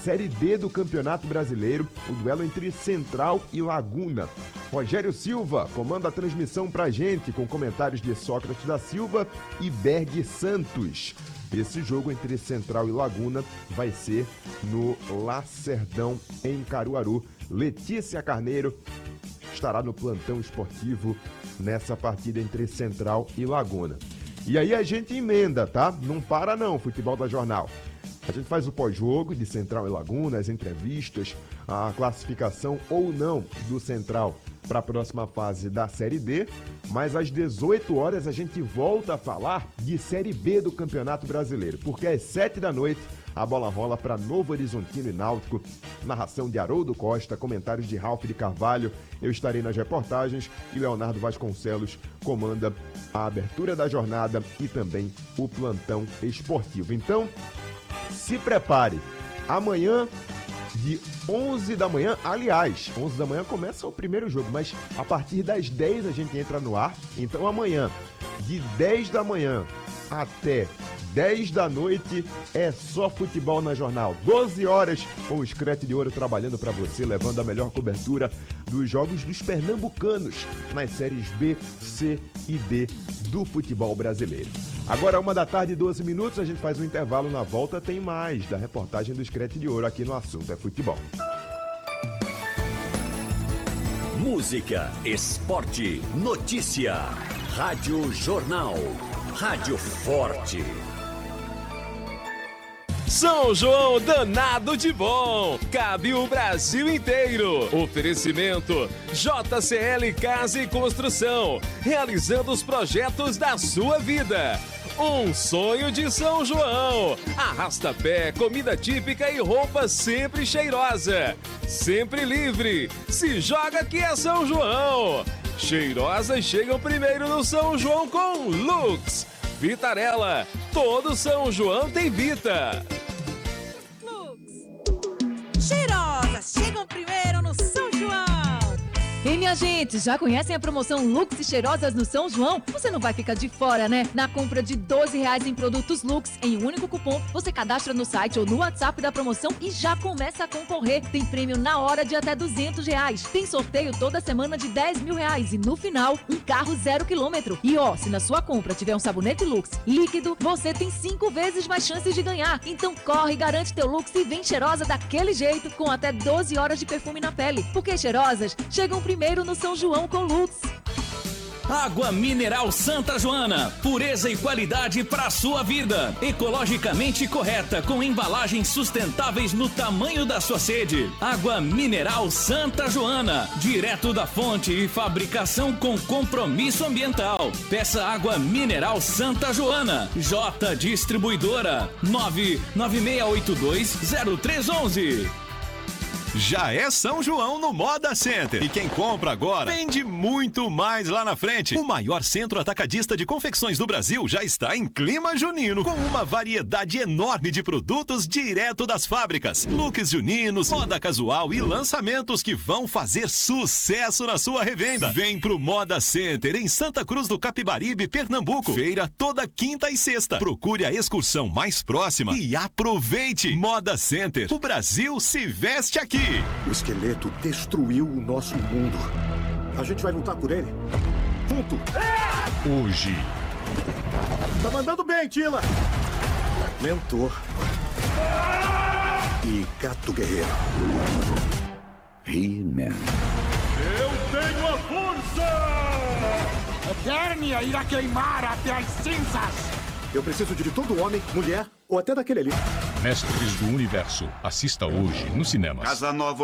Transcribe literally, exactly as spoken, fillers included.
Série D do Campeonato Brasileiro, o duelo entre Central e Laguna. Rogério Silva comanda a transmissão pra gente, com comentários de Sócrates da Silva e Berg Santos. Esse jogo entre Central e Laguna vai ser no Lacerdão, em Caruaru. Letícia Carneiro estará no plantão esportivo nessa partida entre Central e Laguna. E aí a gente emenda, tá? Não para não, Futebol da Jornal. A gente faz o pós-jogo de Central e Laguna, as entrevistas, a classificação ou não do Central para a próxima fase da Série D, mas às dezoito horas a gente volta a falar de Série B do Campeonato Brasileiro, porque às sete da noite a bola rola para Novo Horizontino e Náutico, narração de Haroldo Costa, comentários de Ralf de Carvalho, eu estarei nas reportagens e Leonardo Vasconcelos comanda a abertura da jornada e também o plantão esportivo. Então, se prepare, amanhã de onze da manhã, aliás, onze da manhã começa o primeiro jogo, mas a partir das dez a gente entra no ar, então amanhã, de dez da manhã até dez da noite, é só futebol na jornal. doze horas com o Screte de Ouro trabalhando para você, levando a melhor cobertura dos jogos dos pernambucanos nas séries B, C e D do futebol brasileiro. Agora, uma da tarde e doze minutos, a gente faz um intervalo. Na volta tem mais da reportagem do Screte de Ouro aqui no Assunto é Futebol. Música, esporte, notícia. Rádio Jornal. Rádio Forte. São João danado de bom, cabe o Brasil inteiro. Oferecimento J C L Casa e Construção, realizando os projetos da sua vida. Um sonho de São João. Arrasta-pé, comida típica e roupa sempre cheirosa. Sempre livre. Se joga que é São João. Cheirosas chegam primeiro no São João com Lux. Vitarella, todo São João tem Vita. Lux. Cheirosas chegam primeiro no São João. Ei, minha gente, já conhecem a promoção Lux e Cheirosas no São João? Você não vai ficar de fora, né? Na compra de doze reais em produtos Lux, em um único cupom, você cadastra no site ou no WhatsApp da promoção e já começa a concorrer. Tem prêmio na hora de até duzentos reais. Tem sorteio toda semana de dez mil reais e no final, um carro zero quilômetro. E ó, se na sua compra tiver um sabonete Lux líquido, você tem cinco vezes mais chances de ganhar. Então corre, garante teu Lux e vem cheirosa daquele jeito, com até doze horas de perfume na pele. Porque cheirosas chegam primeiro Primeiro no São João com Lux. Água Mineral Santa Joana, pureza e qualidade para sua vida. Ecologicamente correta, com embalagens sustentáveis no tamanho da sua sede. Água Mineral Santa Joana, direto da fonte e fabricação com compromisso ambiental. Peça Água Mineral Santa Joana. J Distribuidora, nove nove seis oito dois zero três um um. Já é São João no Moda Center. E quem compra agora vende muito mais lá na frente. O maior centro atacadista de confecções do Brasil já está em clima junino, com uma variedade enorme de produtos direto das fábricas. Looks juninos, moda casual e lançamentos que vão fazer sucesso na sua revenda. Vem pro Moda Center em Santa Cruz do Capibaribe, Pernambuco. Feira toda quinta e sexta. Procure a excursão mais próxima e aproveite. Moda Center. O Brasil se veste aqui. O esqueleto destruiu o nosso mundo. A gente vai lutar por ele? Junto! Hoje. Tá mandando bem, Tila! Mentor. E Gato Guerreiro. He-Man. Eu tenho a força! Eternia irá queimar até as cinzas! Eu preciso de todo homem, mulher ou até daquele ali. Mestres do Universo. Assista hoje no cinema. Casa Nova